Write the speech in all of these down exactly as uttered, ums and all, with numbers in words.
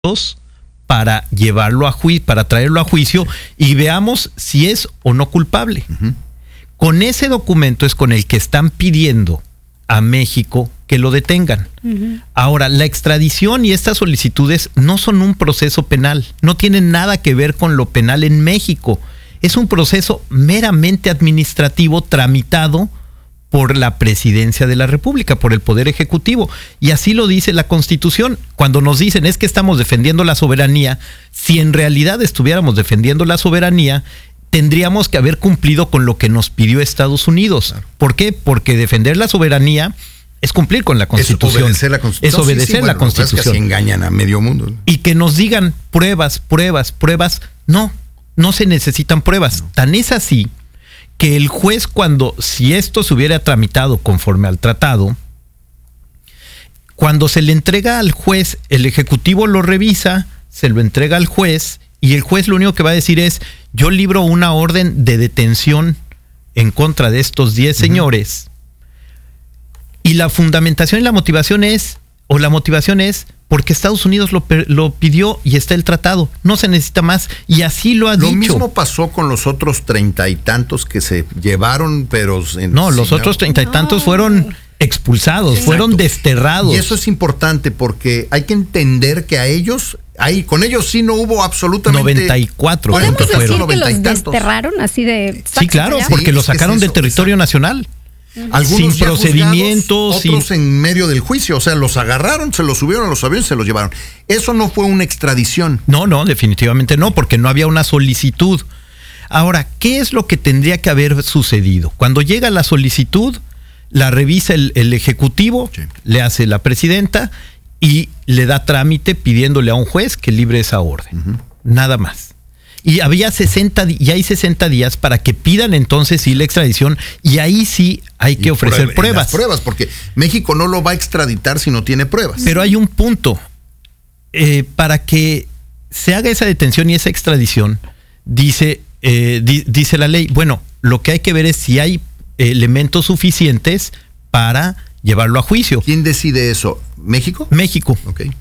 para llevarlo a juicio, para traerlo a juicio y veamos si es o no culpable. Uh-huh. Con ese documento es con el que están pidiendo a México que lo detengan. Uh-huh. Ahora, la extradición y estas solicitudes no son un proceso penal, no tienen nada que ver con lo penal en México. Es un proceso meramente administrativo tramitado por la Presidencia de la República, por el Poder Ejecutivo. Y así lo dice la Constitución. Cuando nos dicen es que estamos defendiendo la soberanía, si en realidad estuviéramos defendiendo la soberanía, tendríamos que haber cumplido con lo que nos pidió Estados Unidos. Claro. ¿Por qué? Porque defender la soberanía es cumplir con la Constitución. Es obedecer la Constitución. Es obedecer sí, sí, bueno, la Constitución. Es que así engañan a medio mundo, ¿no? Y que nos digan pruebas, pruebas, pruebas. No, no se necesitan pruebas. No. Tan es así que el juez, cuando, si esto se hubiera tramitado conforme al tratado, cuando se le entrega al juez, el Ejecutivo lo revisa, se lo entrega al juez, y el juez lo único que va a decir es, yo libro una orden de detención en contra de estos diez uh-huh. señores, y la fundamentación y la motivación es, o la motivación es, porque Estados Unidos lo, lo pidió y está el tratado. No se necesita más. Y así lo ha lo dicho. Lo mismo pasó con los otros treinta y tantos que se llevaron, pero... En, no, los otros treinta y tantos no. fueron expulsados, Exacto. fueron desterrados. Y eso es importante porque hay que entender que a ellos... Ahí, con ellos sí no hubo absolutamente... noventa y cuatro. ¿Podemos decir fueron? que los desterraron así de... Sí, claro, porque sí, los sacaron es eso, del territorio exacto. nacional. Algunos sin procedimientos, otros sin... en medio del juicio, o sea, los agarraron, se los subieron a los aviones, se los llevaron. Eso no fue una extradición. No, no, definitivamente no, porque no había una solicitud. Ahora, ¿qué es lo que tendría que haber sucedido? Cuando llega la solicitud, la revisa el, el Ejecutivo, sí. le hace la presidenta y le da trámite pidiéndole a un juez que libre esa orden. Uh-huh. Nada más. Y había sesenta y hay sesenta días para que pidan entonces sí la extradición y ahí sí hay que y ofrecer prueba, pruebas. Las pruebas, porque México no lo va a extraditar si no tiene pruebas. Pero hay un punto. Eh, para que se haga esa detención y esa extradición, dice, eh, di, dice la ley, bueno, lo que hay que ver es si hay elementos suficientes para llevarlo a juicio. ¿Quién decide eso? ¿México? México. Okay.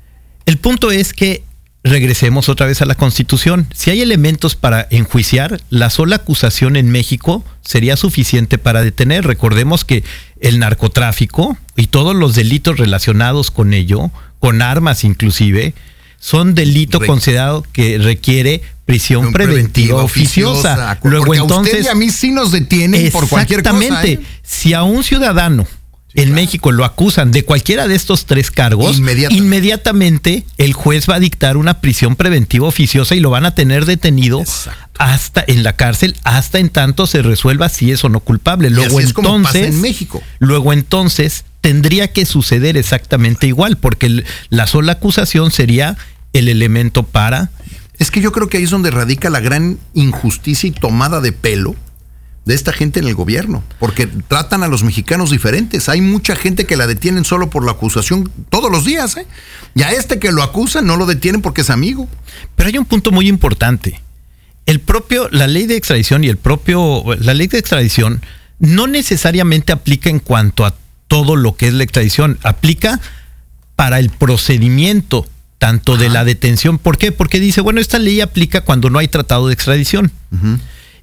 El punto es que regresemos otra vez a la Constitución. Si hay elementos para enjuiciar, la sola acusación en México sería suficiente para detener. Recordemos que el narcotráfico y todos los delitos relacionados con ello, con armas inclusive, son delito Re- considerado que requiere prisión preventiva, preventiva oficiosa. oficiosa. Luego porque entonces a usted y a mí sí nos detienen por cualquier cosa. Exactamente. ¿eh? Si a un ciudadano Sí, en claro. México lo acusan de cualquiera de estos tres cargos, inmediatamente. inmediatamente el juez va a dictar una prisión preventiva oficiosa y lo van a tener detenido Exacto. hasta en la cárcel, hasta en tanto se resuelva si es o no culpable. Luego y así es entonces, como pasa en México. Luego entonces tendría que suceder exactamente igual, porque el, la sola acusación sería el elemento para. Es que yo creo que ahí es donde radica la gran injusticia y tomada de pelo de esta gente en el gobierno, porque tratan a los mexicanos diferentes. Hay mucha gente que la detienen solo por la acusación todos los días, ¿eh? Y a este que lo acusan no lo detienen porque es amigo. Pero hay un punto muy importante. El propio, la ley de extradición y el propio, la ley de extradición no necesariamente aplica en cuanto a todo lo que es la extradición. Aplica para el procedimiento tanto de la detención. ¿Por qué? Porque dice, bueno, esta ley aplica cuando no hay tratado de extradición. Uh-huh.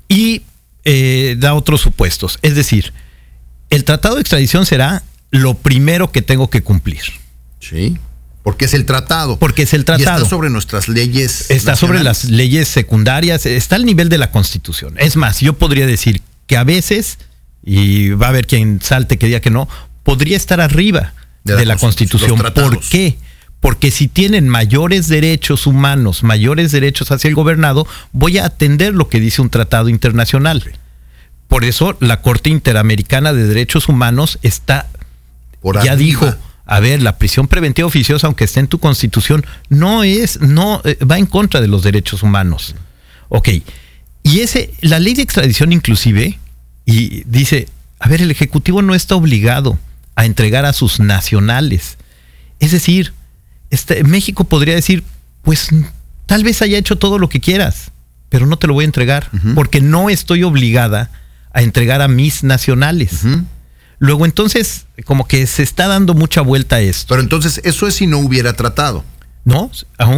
Y Eh, da otros supuestos. Es decir, el tratado de extradición será lo primero que tengo que cumplir. Sí, porque es el tratado. Porque es el tratado. Y está sobre nuestras leyes Está nacionales. Sobre las leyes secundarias, está al nivel de la Constitución. Es más, yo podría decir que a veces, y va a haber quien salte que diga que no, podría estar arriba de la, de la Constitución. Constitución. ¿Por qué? Porque si tienen mayores derechos humanos, mayores derechos hacia el gobernado, voy a atender lo que dice un tratado internacional. Por eso la Corte Interamericana de Derechos Humanos está, Por ya arriba. dijo, a ver, la prisión preventiva oficiosa, aunque esté en tu Constitución, no es, no eh, va en contra de los derechos humanos. Ok, y ese, la ley de extradición inclusive, y dice, a ver, el Ejecutivo no está obligado a entregar a sus nacionales. Es decir, Este, México podría decir, pues tal vez haya hecho todo lo que quieras, pero no te lo voy a entregar, uh-huh. porque no estoy obligada a entregar a mis nacionales. Uh-huh. Luego entonces, como que se está dando mucha vuelta a esto. Pero entonces, eso es si no hubiera tratado. No, aún